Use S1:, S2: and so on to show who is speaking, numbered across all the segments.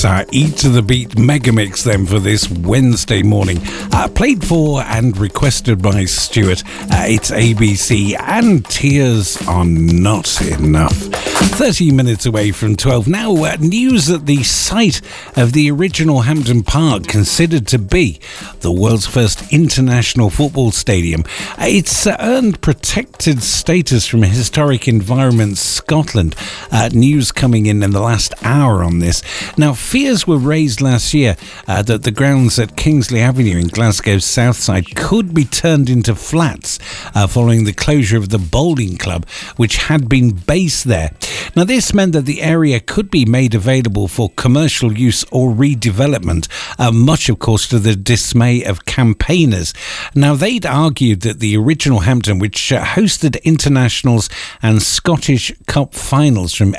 S1: It's our Eat to the Beat mega mix then for this Wednesday morning. Played for and requested by Stuart. It's ABC and Tears Are Not Enough. 30 minutes away from 12. Now, news at the site of the original Hampden Park, considered to be the world's first international football stadium. It's earned protected status from Historic Environment Scotland. News coming in the last hour on this. Now, fears were raised last year that the grounds at Kingsley Avenue in Glasgow's south side could be turned into flats following the closure of the bowling club, which had been based there. Now, this meant that the area could be made available for commercial use or redevelopment, much, of course, to the dismay of campaigners. Now, they'd argued that the original Hampden, which hosted internationals and Scottish Cup finals from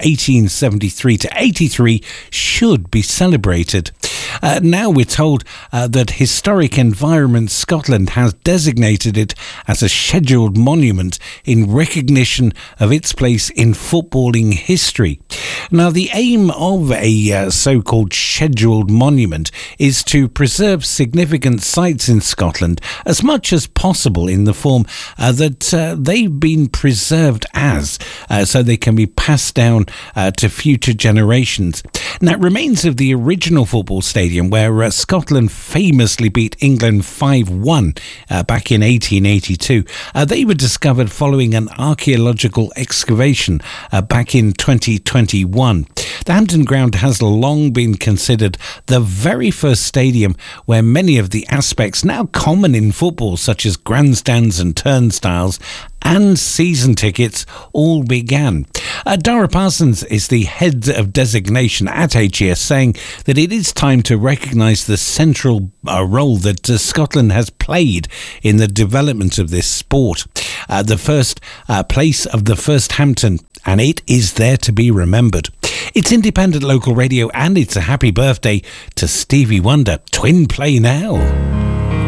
S1: 1873 to 83, should be celebrated. Now we're told that Historic Environment Scotland has designated it as a scheduled monument in recognition of its place in footballing history. Now, the aim of a so-called scheduled monument is to preserve significant sites in Scotland as much as possible in the form that they've been preserved as, so they can be passed down to future generations. Now, remains of the original football stadium where Scotland famously beat England 5-1 back in 1882. They were discovered following an archaeological excavation back in 2021. The Hampden Ground has long been considered the very first stadium where many of the aspects now common in football, such as grandstands and turnstiles and season tickets, all began. Dara Parsons is the head of designation at HES, saying that it is time to recognise the central role that Scotland has played in the development of this sport. The first place of the first Hampden, and it is there to be remembered. It's independent local radio, and it's a happy birthday to Stevie Wonder. Twin play now.